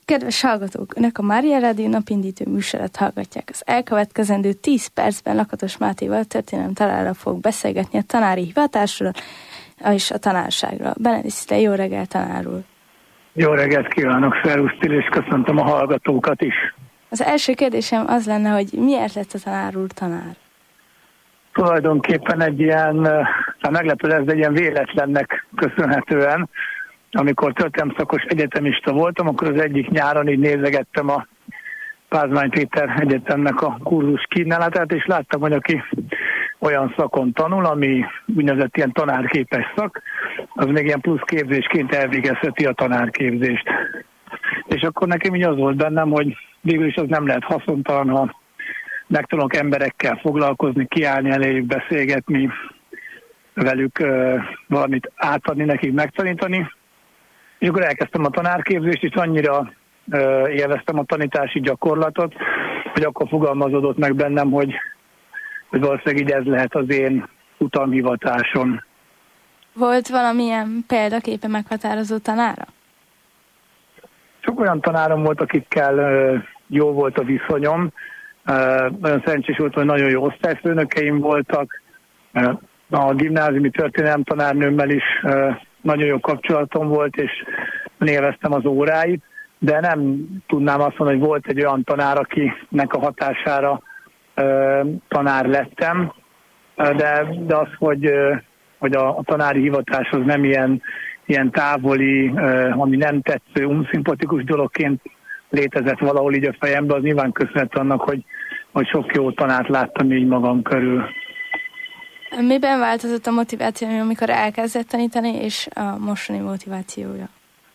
Kedves hallgatók, Önök a Mária Rádió napindító műsorát hallgatják. Az elkövetkezendő 10 percben Lakatos Mátéval történelemtanárral fog beszélgetni a tanári hivatásról és a tanárságról. Benediszte, jó reggelt, tanár úr! Jó reggelt kívánok, szervusztil, és köszöntöm a hallgatókat is. Az első kérdésem az lenne, hogy miért lett a tanár úr tanár? Tulajdonképpen egy ilyen, meglepő lesz, de egy ilyen véletlennek köszönhetően. Amikor történelemszakos egyetemista voltam, akkor az egyik nyáron így nézegettem a Pázmány Péter Egyetemnek a kurzus kínálatát, és láttam, hogy aki olyan szakon tanul, ami úgynevezett ilyen tanárképes szak, az még ilyen plusz képzésként elvégezheti a tanárképzést. És akkor nekem így az volt bennem, hogy végül is az nem lehet haszontalan, ha meg tudok emberekkel foglalkozni, kiállni eléjük, beszélgetni, velük valamit átadni, nekik megtanítani. És akkor elkezdtem a tanárképzést, és annyira élveztem a tanítási gyakorlatot, hogy akkor fogalmazódott meg bennem, hogy valószínűleg így ez lehet az én utamhivatásom. Volt valamilyen példaképe meghatározó tanára? Sok olyan tanárom volt, akikkel jó volt a viszonyom. Nagyon szerencsés volt, hogy nagyon jó osztályfőnökeim voltak. A gimnáziumi történelemtanárnőmmel is nagyon jó kapcsolatom volt, és élveztem az óráit, de nem tudnám azt mondani, hogy volt egy olyan tanár, akinek a hatására tanár lettem, de az, hogy a tanári hivatás az nem ilyen távoli, ami nem tetsző, unszimpatikus dologként létezett valahol így a fejemben, az nyilván köszönhet annak, hogy sok jó tanárt láttam így magam körül. Miben változott a motiváció, amikor elkezdett tanítani, és a mostani motivációja?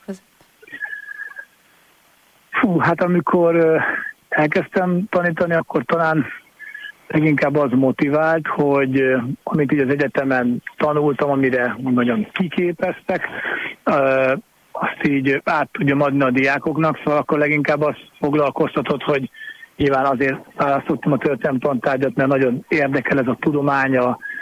Hát amikor elkezdtem tanítani, akkor talán leginkább az motivált, hogy amit így az egyetemen tanultam, amire nagyon kiképeztek, azt így át tudjam adni a diákoknak, szóval akkor leginkább azt foglalkoztatott, hogy nyilván azért választottam a történelemtantárgyat, mert nagyon érdekel ez a tudomány,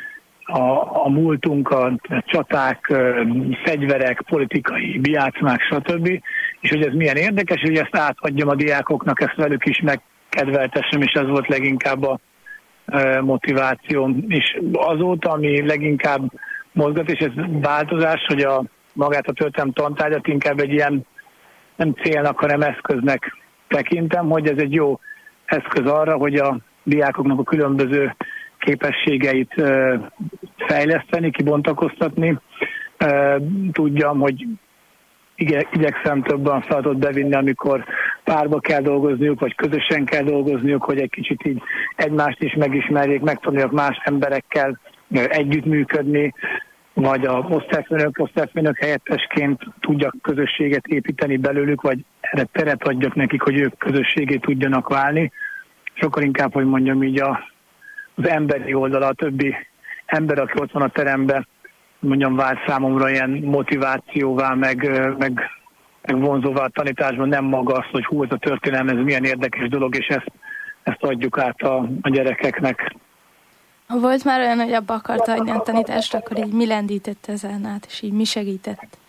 a múltunk, a csaták, fegyverek, politikai biátszmák, stb. És hogy ez milyen érdekes, hogy ezt átadjam a diákoknak, ezt velük is megkedveltessem, és ez volt leginkább a motivációm. És azóta, ami leginkább mozgat, és ez változás, hogy magát a történelemtantárgyat inkább egy ilyen nem célnak, hanem eszköznek tekintem, hogy ez egy jó eszköz arra, hogy a diákoknak a különböző képességeit fejleszteni, kibontakoztatni. Tudjam, hogy igyekszem többen feladatot bevinni, amikor párba kell dolgozniuk, vagy közösen kell dolgozniuk, hogy egy kicsit így egymást is megismerjék, megtanuljak más emberekkel együttműködni, vagy a osztályfőnök helyettesként tudjak közösséget építeni belőlük, vagy erre teret adjak nekik, hogy ők közösségé tudjanak válni. Sokkal inkább, hogy mondjam így az emberi oldala, a többi ember, aki ott van a teremben, mondjam, vált számomra ilyen motivációvá, meg vonzóvá a tanításban, nem maga az, hogy hú, ez a történelem, ez milyen érdekes dolog, és ezt adjuk át a gyerekeknek. Ha volt már olyan, hogy abba akarta hagyni a tanítást, akkor így mi lendített ezen át, és így mi segített?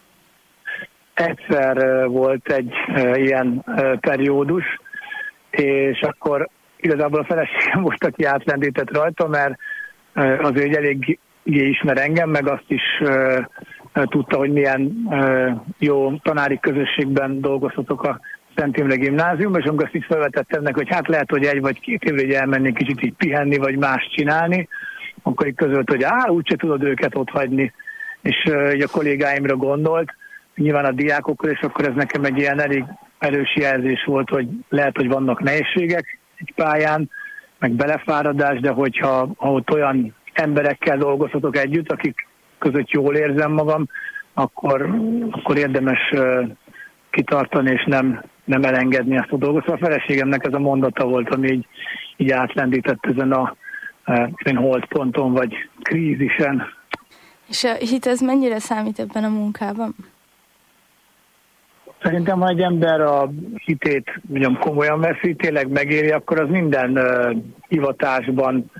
Egyszer volt egy ilyen periódus, és akkor igazából a feleségem volt, aki átlendített rajta, mert azért elég ismer engem, meg azt is tudta, hogy milyen jó tanári közösségben dolgozhatok a Szent Imre Gimnáziumban, és amikor azt így felvetettem neki, hogy hát lehet, hogy 1 vagy 2 évre elmenni kicsit így pihenni, vagy más csinálni, akkor így közölt, hogy úgyse tudod őket ott hagyni, és a kollégáimra gondolt, nyilván a diákokra, és akkor ez nekem egy ilyen elég erős jelzés volt, hogy lehet, hogy vannak nehézségek egy pályán, meg belefáradás, de hogyha ott olyan emberekkel dolgozhatok együtt, akik között jól érzem magam, akkor érdemes kitartani, és nem elengedni ezt a dolgot. Szóval a feleségemnek ez a mondata volt, ami így átlendített ezen a holdponton, vagy krízisen. És a hit ez mennyire számít ebben a munkában? Szerintem, ha egy ember a hitét mondjam, komolyan veszi, tényleg megéri, akkor az minden hivatásban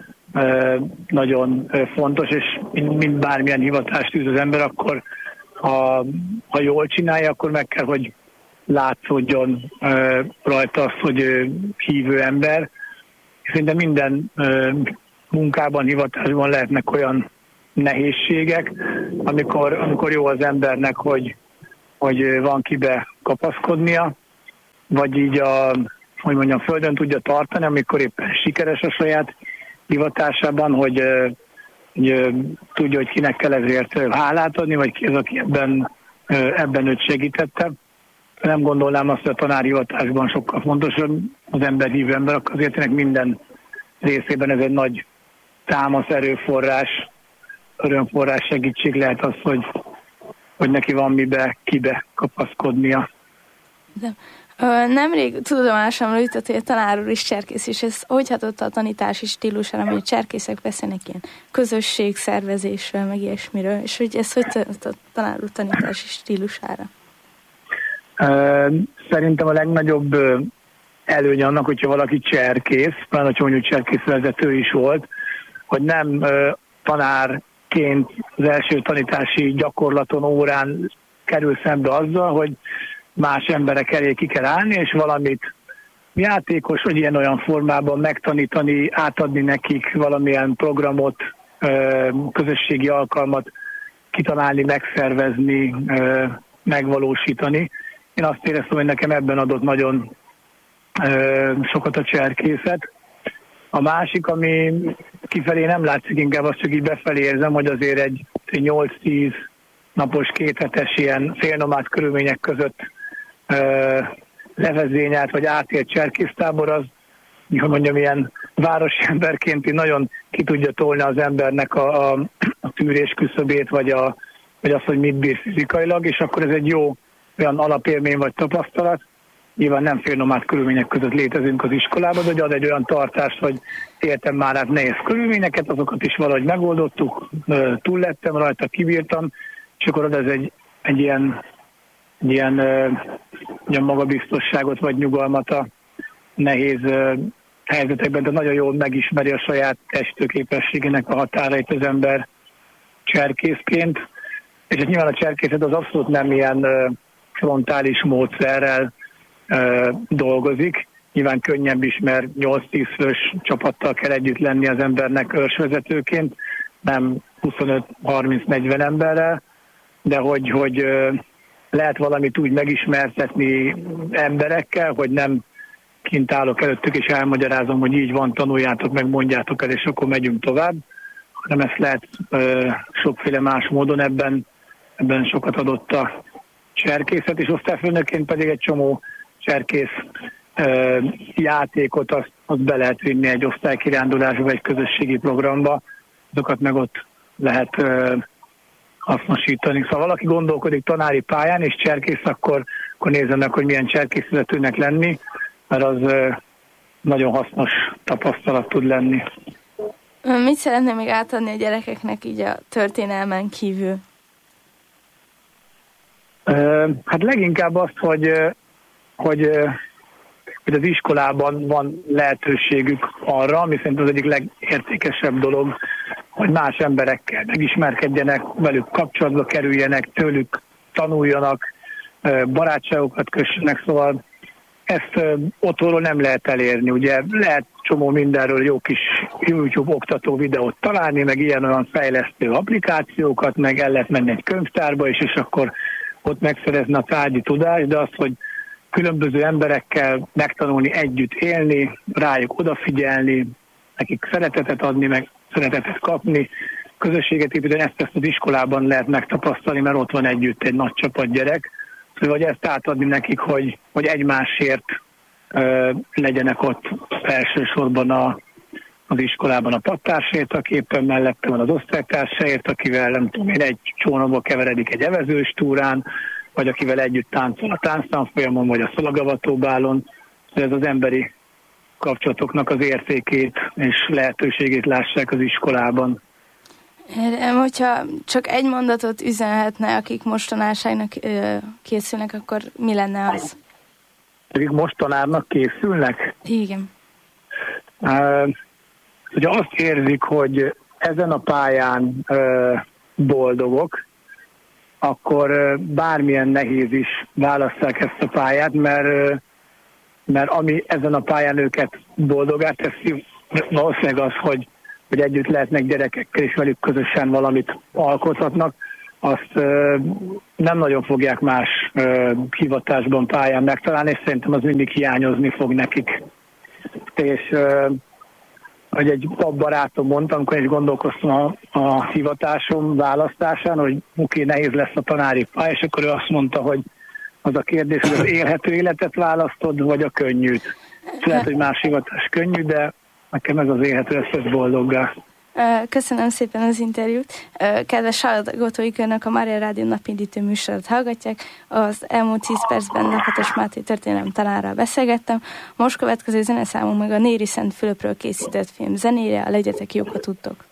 nagyon fontos, és mind bármilyen hivatást űz az ember, akkor ha jól csinálja, akkor meg kell, hogy látszódjon rajta az, hogy hívő ember. Szerintem minden munkában, hivatásban lehetnek olyan nehézségek, amikor jó az embernek, hogy van kibe kapaszkodnia, vagy így földön tudja tartani, amikor éppen sikeres a saját hivatásában, hogy tudja, hogy kinek kell ezért hálát adni, vagy ki az, aki ebben őt segítette. Nem gondolnám azt, hogy a tanárhivatásban sokkal fontosabb az ember, hívő ember, akkor azért ennek minden részében ez egy nagy támasz, erőforrás, örömforrás, segítség lehet az, hogy neki van kibe kapaszkodnia. De, nemrég tudomásomra jutott, hogy a tanár úr is cserkész, és ez hogy hatott a tanítási stílusára, hogy a cserkészek beszélnek ilyen közösségszervezésről, meg ilyesmiről, és hogy ez hogy hatott a tanár úr tanítási stílusára? Szerintem a legnagyobb előny annak, hogyha valaki cserkész, pláne a Csongnyú cserkészvezető is volt, hogy nem tanárként az első tanítási gyakorlaton, órán kerül szembe azzal, hogy más emberek elé ki kell állni, és valamit játékos, vagy ilyen-olyan formában megtanítani, átadni nekik valamilyen programot, közösségi alkalmat kitalálni, megszervezni, megvalósítani. Én azt éreztem, hogy nekem ebben adott nagyon sokat a cserkészet. A másik, ami kifelé nem látszik, inkább azt csak így befelé érzem, hogy azért egy 8-10 napos, 2 hetes ilyen félnomád körülmények között levezényelt, vagy átélt cserkésztábor, az, hogy mondjam, ilyen városi emberként nagyon ki tudja tolni az embernek a tűrés küszöbét, vagy az, hogy mit bír fizikailag, és akkor ez egy jó olyan alapélmény vagy tapasztalat. Nyilván nem félnomád körülmények között létezünk az iskolában, de ad egy olyan tartást, hogy éltem már át nehéz körülményeket, azokat is valahogy megoldottuk, túl lettem rajta, kibírtam, és akkor ad ez egy ilyen magabiztosságot vagy nyugalmat a nehéz helyzetekben, de nagyon jól megismeri a saját testőképességének a határait az ember cserkészként. És hát nyilván a cserkészet az abszolút nem ilyen frontális módszerrel dolgozik. Nyilván könnyebb is, mert 8-10 fős csapattal kell együtt lenni az embernek őrsvezetőként, nem 25-30-40 emberrel, de hogy lehet valamit úgy megismertetni emberekkel, hogy nem kint állok előttük és elmagyarázom, hogy így van, tanuljátok meg, mondjátok el, és akkor megyünk tovább, hanem ezt lehet sokféle más módon, ebben sokat adott a cserkészet, és osztályfőnökként pedig egy csomó cserkész játékot azt be lehet vinni egy osztálykirándulásba, vagy egy közösségi programba, azokat meg ott lehet hasznosítani. Szóval valaki gondolkodik tanári pályán és cserkész, akkor nézze meg, hogy milyen cserkészvezetőnek lenni, mert az nagyon hasznos tapasztalat tud lenni. Mit szeretném még átadni a gyerekeknek így a történelmen kívül? Hát leginkább azt, hogy az iskolában van lehetőségük arra, ami szerintem az egyik legértékesebb dolog, hogy más emberekkel megismerkedjenek, velük kapcsolatba kerüljenek, tőlük tanuljanak, barátságokat kössenek, szóval ezt otthonról nem lehet elérni. Ugye lehet csomó mindenről jó kis YouTube oktató videót találni, meg ilyen-olyan fejlesztő applikációkat, meg el lehet menni egy könyvtárba is, és akkor ott megszerezni a tárgyi tudást, de az, hogy különböző emberekkel megtanulni együtt élni, rájuk odafigyelni, nekik szeretetet adni, meg szeretetet kapni, közösséget építeni, ezt az iskolában lehet megtapasztalni, mert ott van együtt egy nagy csapat gyerek, vagy ezt átadni nekik, hogy egymásért legyenek ott elsősorban az iskolában a padtársért, aki éppen mellette van az osztálytársaért, akivel nem tudom én, egy csónakba keveredik egy evezős túrán, vagy akivel együtt táncol a tánctanfolyamon, vagy a szalagavatóbálon. Ez az emberi kapcsolatoknak az értékét és lehetőségét lássák az iskolában. Hogyha csak egy mondatot üzenhetne, akik most tanárságnak készülnek, akkor mi lenne az? Akik most tanárnak készülnek? Igen. Ugye azt érzik, hogy ezen a pályán boldogok, akkor bármilyen nehéz is válasszák ezt a pályát, mert ami ezen a pályán őket boldogát teszi, valószínűleg az, hogy együtt lehetnek gyerekekkel, és velük közösen valamit alkothatnak, azt nem nagyon fogják más hivatásban, pályán megtalálni, és szerintem az mindig hiányozni fog nekik. És hogy egy barátom mondta, amikor is gondolkoztam a hivatásom választásán, hogy oké, nehéz lesz a tanári pálya, és akkor ő azt mondta, hogy az a kérdés, hogy az élhető életet választod, vagy a könnyűt. Lehet, hogy más hivatás könnyű, de nekem ez az élhető lesz boldoggá. Köszönöm szépen az interjút. Kedves hallgatóik, önök a Mária Rádió napindítő műsorát hallgatják. Az elmúlt 10 percben Lakatos Máté történelem tanárral beszélgettem. Most következő zeneszámunk meg a Néri Szent Fülöpről készített film zenére, a Legyetek jók, ha tudtok.